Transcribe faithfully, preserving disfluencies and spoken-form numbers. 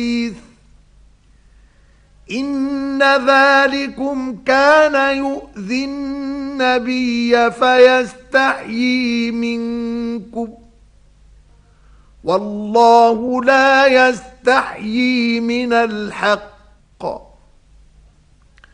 إن ذلكم كان يؤذي النبي فيستحيي منكم والله لا يستحيي من الحق